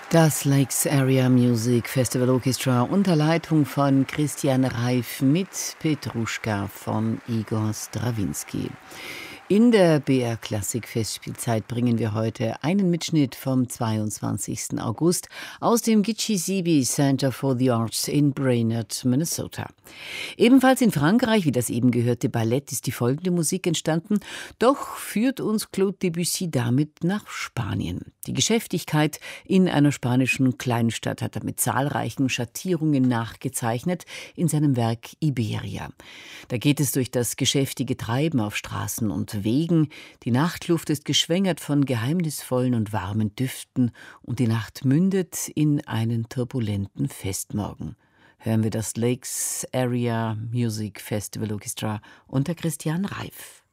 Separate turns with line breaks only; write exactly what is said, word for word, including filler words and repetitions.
Das Lakes Area Music Festival Orchestra unter Leitung von Christian Reif mit Petruschka von Igor Strawinski. In der B R Klassik Festspielzeit bringen wir heute einen Mitschnitt vom zweiundzwanzigsten August aus dem Gitche-Sibi Center for the Arts in Brainerd, Minnesota. Ebenfalls in Frankreich, wie das eben gehörte Ballett, ist die folgende Musik entstanden, doch führt uns Claude Debussy damit nach Spanien. Die Geschäftigkeit in einer spanischen Kleinstadt hat er mit zahlreichen Schattierungen nachgezeichnet in seinem Werk Iberia. Da geht es durch das geschäftige Treiben auf Straßen und Wegen. Die Nachtluft ist geschwängert von geheimnisvollen und warmen Düften und die Nacht mündet in einen turbulenten Festmorgen. Hören wir das Lakes Area Music Festival Orchestra unter Christian Reif.